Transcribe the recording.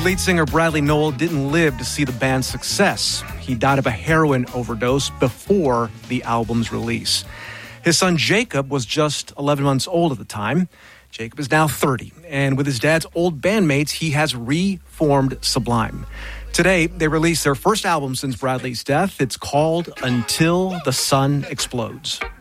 Lead singer Bradley Nowell didn't live to see the band's success. He died of a heroin overdose before the album's release. His son Jacob was just 11 months old at the time. Jacob is now 30, and with his dad's old bandmates, he has reformed Sublime. Today, they released their first album since Bradley's death. It's called Until the Sun Explodes.